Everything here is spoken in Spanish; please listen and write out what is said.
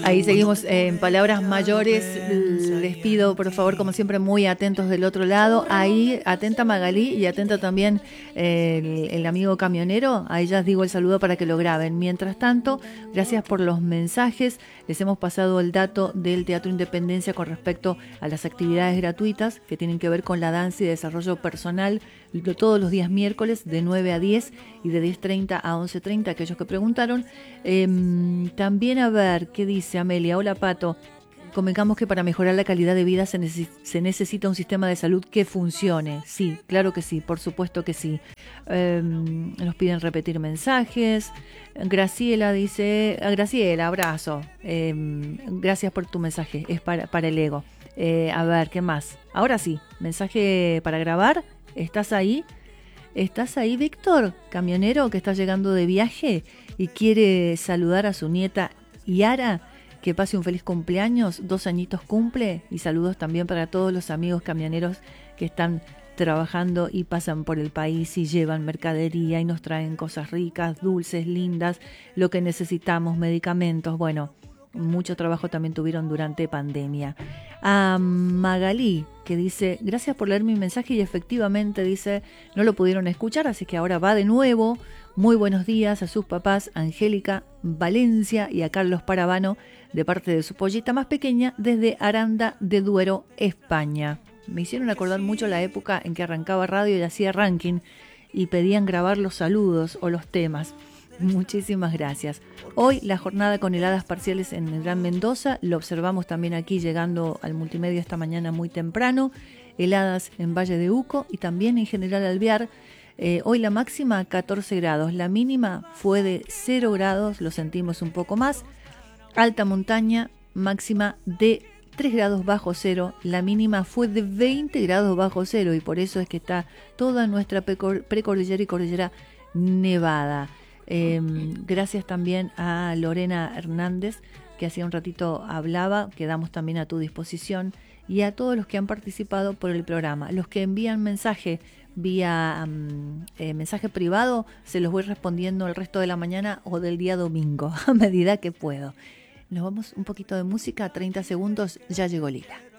Ahí seguimos en palabras mayores. Les pido, por favor, como siempre, muy atentos del otro lado. Ahí, atenta Magalí y atenta también el amigo camionero. Ahí ya les digo el saludo para que lo graben. Mientras tanto, gracias por los mensajes. Les hemos pasado el dato del Teatro Independencia con respecto a las actividades gratuitas que tienen que ver con la danza y desarrollo personal todos los días miércoles de 9 a 10 y de 10:30 a 11:30, aquellos que preguntaron. También a ver, ¿qué dice Amelia? Hola Pato, convengamos que para mejorar la calidad de vida se necesita un sistema de salud que funcione. Sí, claro que sí, por supuesto que sí. Nos piden repetir mensajes. Graciela dice, Graciela, abrazo. Gracias por tu mensaje, es para el ego. A ver, ¿qué más? Ahora sí, mensaje para grabar. ¿Estás ahí? ¿Estás ahí, Víctor? Camionero que está llegando de viaje y quiere saludar a su nieta Yara, que pase un feliz cumpleaños, 2 añitos cumple, y saludos también para todos los amigos camioneros que están trabajando y pasan por el país y llevan mercadería y nos traen cosas ricas, dulces, lindas, lo que necesitamos, medicamentos, bueno, mucho trabajo también tuvieron durante pandemia. A Magalí, que dice, gracias por leer mi mensaje y efectivamente dice, no lo pudieron escuchar, así que ahora va de nuevo. Muy buenos días a sus papás, Angélica Valencia y a Carlos Parabano, de parte de su pollita más pequeña, desde Aranda de Duero, España. Me hicieron acordar mucho la época en que arrancaba radio y hacía ranking y pedían grabar los saludos o los temas. Muchísimas gracias. Hoy la jornada con heladas parciales en el Gran Mendoza, lo observamos también aquí llegando al multimedia esta mañana muy temprano, heladas en Valle de Uco y también en General Alvear. Hoy la máxima 14 grados, la mínima fue de 0 grados, lo sentimos un poco más. Alta montaña, máxima de 3 grados bajo cero, la mínima fue de 20 grados bajo cero y por eso es que está toda nuestra precordillera y cordillera nevada. Gracias también a Lorena Hernández, que hacía un ratito hablaba, quedamos también a tu disposición, y a todos los que han participado por el programa. Los que envían mensaje vía mensaje privado, se los voy respondiendo el resto de la mañana o del día domingo, a medida que puedo. Nos vamos un poquito de música, 30 segundos, ya llegó Lila.